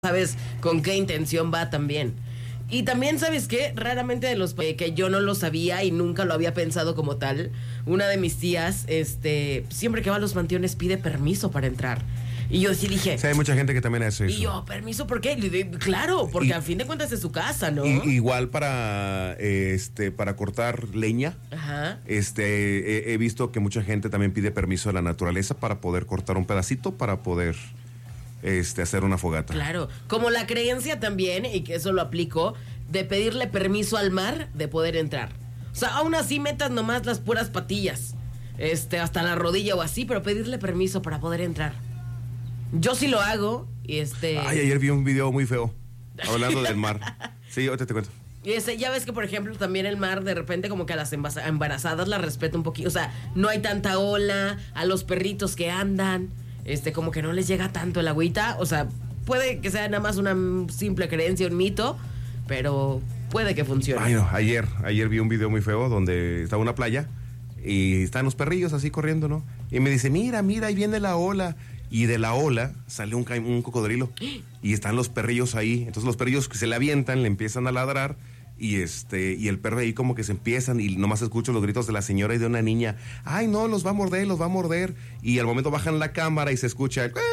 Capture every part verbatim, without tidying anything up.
sabes con qué intención va también. Y también, ¿sabes qué? Raramente de los eh, que yo no lo sabía y nunca lo había pensado como tal, una de mis tías, este, siempre que va a los panteones pide permiso para entrar. Y yo sí dije... Sí, hay mucha gente que también hace eso. Y yo, ¿permiso por qué? Y le digo, claro, porque y, a fin de cuentas es su casa, ¿no? Y, igual para este para cortar leña. Ajá. Este, he, he visto que mucha gente también pide permiso de la naturaleza para poder cortar un pedacito, para poder... Este, hacer una fogata. Claro, como la creencia también, y que eso lo aplico, de pedirle permiso al mar de poder entrar. O sea, aún así metas nomás las puras patillas, este, hasta la rodilla o así, pero pedirle permiso para poder entrar. Yo sí lo hago, y este... Ay, ayer vi un video muy feo, hablando del mar. Sí, ahorita te cuento. Y ese, ya ves que, por ejemplo, también el mar, de repente, como que a las embarazadas las respeta un poquito. O sea, no hay tanta ola, a los perritos que andan... Este, como que no les llega tanto el agüita. O sea, puede que sea nada más una simple creencia, un mito, pero puede que funcione. Ay, no, ayer, ayer vi un video muy feo donde estaba una playa y están los perrillos así corriendo, ¿no? Y me dice, mira, mira, ahí viene la ola. Y de la ola sale un, un cocodrilo y están los perrillos ahí. Entonces los perrillos que se le avientan, le empiezan a ladrar. Y este y el perro ahí como que se empiezan y nomás escucho los gritos de la señora y de una niña. Ay, no, los va a morder, los va a morder. Y al momento bajan la cámara y se escucha el...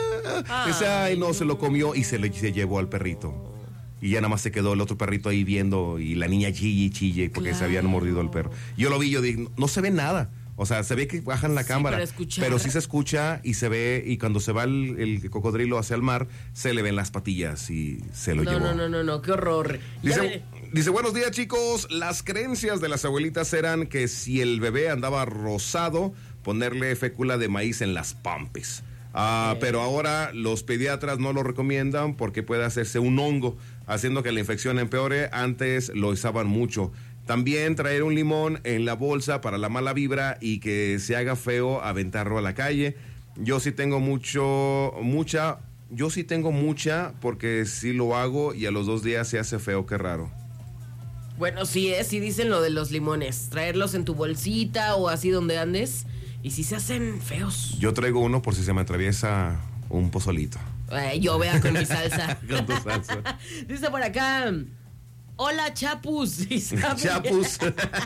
Ay, Dice, ay no, se lo comió y se, le, se llevó al perrito. Y ya nada más se quedó el otro perrito ahí viendo y la niña chille y chille porque claro. Se habían mordido el perro. Yo lo vi, yo dije, no se ve nada. O sea, se ve que bajan la sí, cámara, pero sí se escucha y se ve, y cuando se va el, el cocodrilo hacia el mar, se le ven las patillas y se lo no, llevó. No, no, no, no, qué horror. Dice, dice, buenos días, chicos. Las creencias de las abuelitas eran que si el bebé andaba rosado, ponerle fécula de maíz en las pompis. Ah, okay. Pero ahora los pediatras no lo recomiendan porque puede hacerse un hongo, haciendo que la infección empeore. Antes lo usaban mucho. También traer un limón en la bolsa para la mala vibra y que se haga feo aventarlo a la calle. Yo sí tengo mucho, mucha, yo sí tengo mucha porque sí lo hago y a los dos días se hace feo, qué raro. Bueno, sí es, sí dicen lo de los limones, traerlos en tu bolsita o así donde andes y sí se hacen feos. Yo traigo uno por si se me atraviesa un pozolito. Eh, yo vea con mi salsa. Con tu salsa. Dice por acá... Hola, Chapus. Chapus.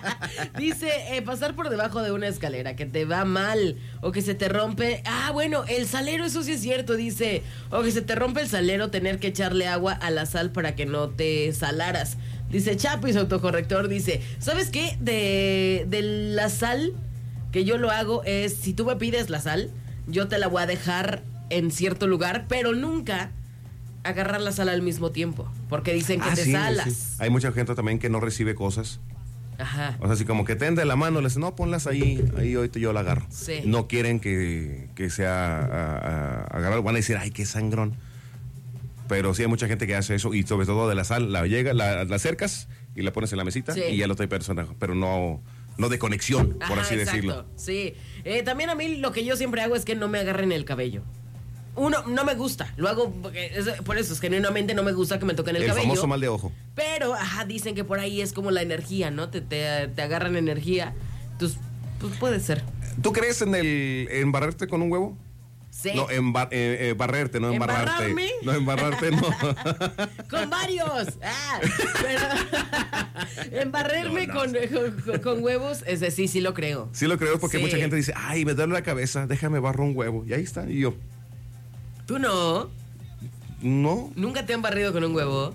Dice, eh, pasar por debajo de una escalera, que te va mal, o que se te rompe... Ah, bueno, el salero, eso sí es cierto, dice. O que se te rompe el salero, tener que echarle agua a la sal para que no te salaras. Dice Chapus, autocorrector, dice, ¿sabes qué? De, de la sal, que yo lo hago es, si tú me pides la sal, yo te la voy a dejar en cierto lugar, pero nunca... agarrar la sal al mismo tiempo, porque dicen que ah, te sí, salas. Sí. Hay mucha gente también que no recibe cosas. Ajá. O sea, así como que tende la mano, le dicen, no, ponlas ahí, ahí ahorita yo la agarro. Sí. No quieren que, que sea agarrar, van a decir, ay, qué sangrón. Pero sí hay mucha gente que hace eso, y sobre todo de la sal, la llega, la, la acercas y la pones en la mesita, sí. Y ya la otra persona, pero no, no de conexión, por Ajá, así exacto. decirlo. Sí. Eh, también a mí lo que yo siempre hago es que no me agarren el cabello. Uno, no me gusta, lo hago porque es, por eso es genuinamente no me gusta que me toquen el, el cabello. El famoso mal de ojo. Pero, ajá, dicen que por ahí es como la energía, ¿no? Te, te, te agarran energía. Entonces, pues puede ser. ¿Tú crees en el en barrerte con un huevo? Sí. No, en bar, eh, eh, barrerte, no embarrarte. ¿Embarrarme? No, embarrarte, no. Con varios. Ah, pero embarrarme no, no. Con, con, con huevos, ese sí, sí lo creo. Sí lo creo porque sí. Mucha gente dice, ay, me duele la cabeza, déjame barro un huevo. Y ahí está, y yo... ¿Tú no? No. ¿Nunca te han barrido con un huevo?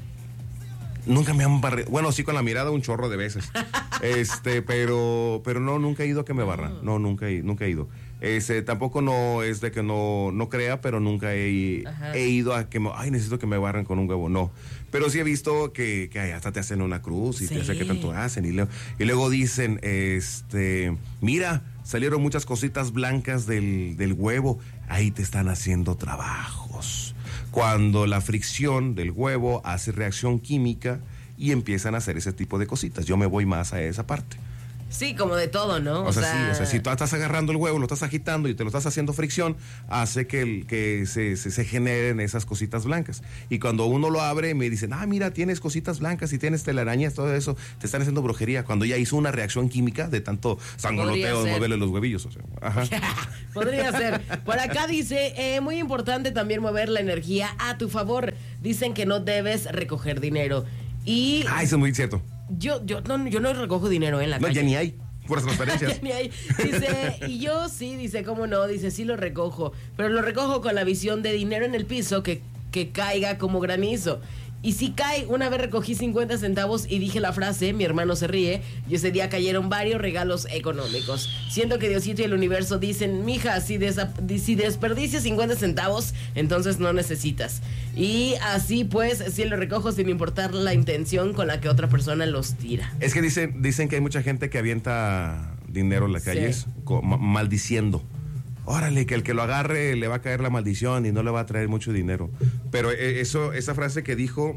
Nunca me han barrido. Bueno, sí, con la mirada un chorro de veces. este, pero pero no, nunca he ido a que me barran. No, nunca he, nunca he ido. Este, tampoco no es de que no, no crea, pero nunca he, he ido a que me, ay, necesito que me barran con un huevo. No. Pero sí he visto que, que hasta te hacen una cruz y sí. Te sé qué tanto hacen. Y, le, y luego dicen, este, mira, salieron muchas cositas blancas del, del huevo. Ahí te están haciendo trabajos. Cuando la fricción del huevo hace reacción química y empiezan a hacer ese tipo de cositas. Yo me voy más a esa parte. Sí, como de todo, ¿no? O, o sea, sea, sí, o sea, si tú estás agarrando el huevo, lo estás agitando y te lo estás haciendo fricción, hace que, el, que se, se, se generen esas cositas blancas. Y cuando uno lo abre, me dicen, ah, mira, tienes cositas blancas y tienes telarañas, todo eso, te están haciendo brujería. Cuando ya hizo una reacción química de tanto sangoloteo, moverle los huevillos. O sea, ajá. Podría ser. Por acá dice, eh, muy importante también mover la energía a tu favor. Dicen que no debes recoger dinero. Y... Ah, eso es muy cierto. Yo, yo, no, yo no recojo dinero en la no, calle. Ya ni hay. Puras transferencias. Ya ni hay. Dice, y yo sí, dice, ¿cómo no? Dice, sí lo recojo. Pero lo recojo con la visión de dinero en el piso que, que caiga como granizo. Y si cae, una vez recogí cincuenta centavos y dije la frase, mi hermano se ríe, y ese día cayeron varios regalos económicos. Siento que Diosito y el universo dicen, mija, si, desa- si desperdicias cincuenta centavos, entonces no necesitas. Y así pues, sí lo recojo sin importar la intención con la que otra persona los tira. Es que dicen, dicen que hay mucha gente que avienta dinero en las calles, Sí. co- ma- maldiciendo. Órale, que el que lo agarre le va a caer la maldición y no le va a traer mucho dinero. Pero eh, eso, esa frase que dijo,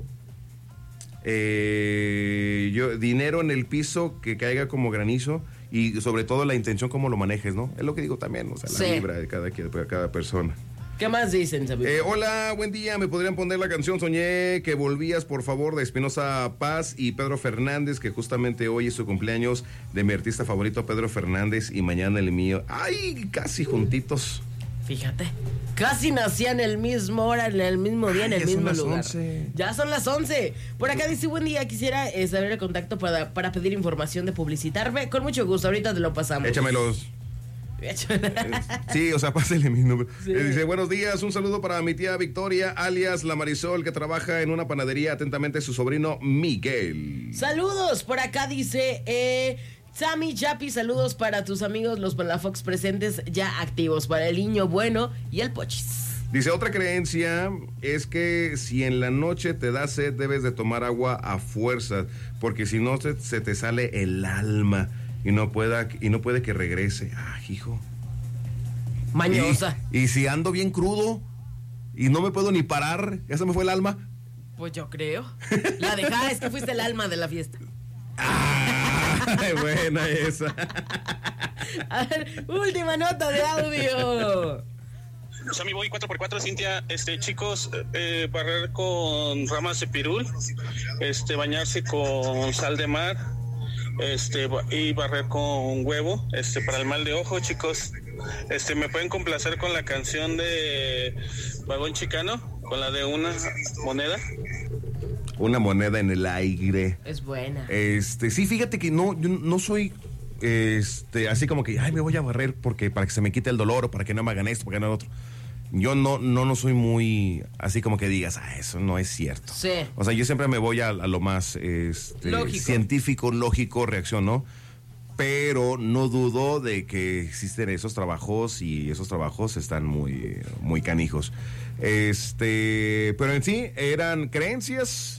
eh, yo, dinero en el piso que caiga como granizo y sobre todo la intención como lo manejes, ¿no? Es lo que digo también, o sea, la Sí. vibra de cada, de cada persona. ¿Qué más dicen, Sabino? Eh, hola, buen día. ¿Me podrían poner la canción Soñé que volvías, por favor, de Espinosa Paz y Pedro Fernández, que justamente hoy es su cumpleaños de mi artista favorito, Pedro Fernández, y mañana el mío? ¡Ay, casi juntitos! Fíjate, casi nacían el mismo hora, en el mismo día, en Ay, el ya son mismo las lugar. once. Ya son las once. Por acá dice, buen día, quisiera eh, saber el contacto para, para pedir información de publicitarme. Con mucho gusto, ahorita te lo pasamos. Échamelos. Sí, o sea, pásale mi número. Sí. Eh, dice, buenos días, un saludo para mi tía Victoria, alias La Marisol, que trabaja en una panadería. Atentamente, su sobrino Miguel. Saludos, por acá dice, eh, Sammy Chapi, saludos para tus amigos los Palafox presentes ya activos, para el niño bueno y el Pochis. Dice, otra creencia es que si en la noche te da sed, debes de tomar agua a fuerza, porque si no se, se te sale el alma y no pueda y no puede que regrese. Ah, hijo. Mañosa. Y, y si ando bien crudo y no me puedo ni parar, ¿ya se me fue el alma? Pues yo creo. La dejada es que fuiste el alma de la fiesta. Ah, buena esa. A ver, última nota de audio. Sammy Boy cuatro por cuatro, Cintia, este, chicos, eh, barrer con ramas de pirul, este, bañarse con sal de mar, este, y barrer con huevo, este, para el mal de ojo, chicos. Este, ¿me pueden complacer con la canción de Vagón Chicano? Con la de una moneda. Una moneda en el aire. Es buena. Este, sí, fíjate que no, yo no soy este, así como que, ay, me voy a barrer porque para que se me quite el dolor o para que no me hagan esto, para que no hagan otro. Yo no, no, no soy muy así como que digas, ah, eso no es cierto. Sí. O sea, yo siempre me voy a, a lo más este, Lógico. científico, lógico, reacción, ¿no? Pero no dudo de que existen esos trabajos y esos trabajos están muy, muy canijos. Este, pero en sí eran creencias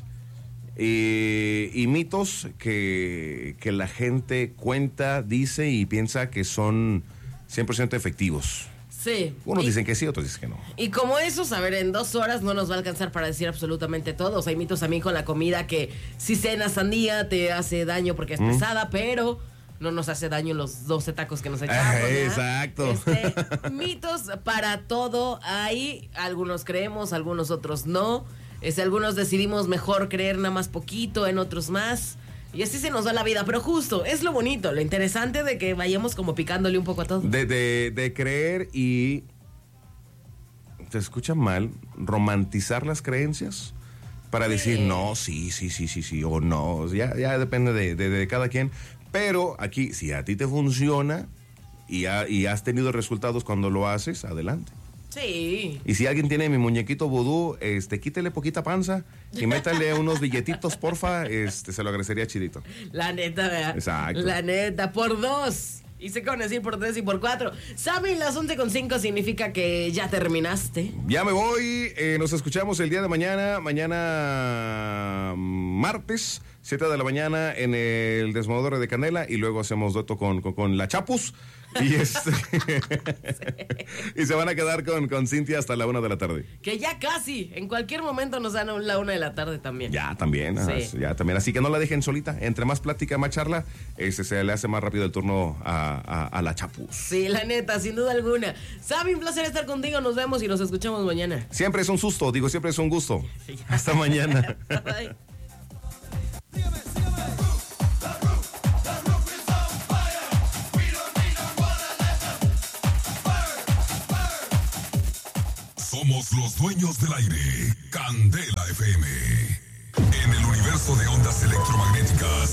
y, y mitos que, que la gente cuenta, dice y piensa que son cien por ciento efectivos. Sí. Unos y, dicen que sí, otros dicen que no. Y como esos, a ver, en dos horas no nos va a alcanzar para decir absolutamente todo. O sea, hay mitos también con la comida que si cenas sandía te hace daño porque es Mm. pesada, pero no nos hace daño los doce tacos que nos echamos. Ah, ¿verdad? exacto. Este, mitos para todo hay. Algunos creemos, algunos otros no. Este, algunos decidimos mejor creer nada más poquito, en otros más. Y así se nos va la vida, pero justo, es lo bonito, lo interesante de que vayamos como picándole un poco a todo. De, de, de creer y, te escucha mal, romantizar las creencias para decir, no, sí, sí, sí, sí, sí, o no, ya, ya depende de, de, de cada quien. Pero aquí, si a ti te funciona y, ha, y has tenido resultados cuando lo haces, adelante. Sí. Y si alguien tiene mi muñequito vudú, este, quítele poquita panza y métale unos billetitos, porfa, este, se lo agradecería chidito. La neta, ¿verdad? Exacto. La neta, por dos. Y sé cómo decir por tres y por cuatro. Sammy, las once con cinco significa que ya terminaste. Ya me voy, eh, nos escuchamos el día de mañana, mañana martes, siete de la mañana en el Desmolador de Canela y luego hacemos dueto con, con, con la Chapus, Y, este, y se van a quedar con, con Cintia hasta la una de la tarde. Que ya casi, en cualquier momento nos dan a la una de la tarde también. Ya también, Sí. ya también. Así que no la dejen solita. Entre más plática, más charla, este, se le hace más rápido el turno a, a, a la chapuz. Sí, la neta, sin duda alguna. Sammy, un placer estar contigo. Nos vemos y nos escuchamos mañana. Siempre es un susto, digo, siempre es un gusto. Hasta mañana. Bye. Somos los dueños del aire. Candela F M. En el universo de ondas electromagnéticas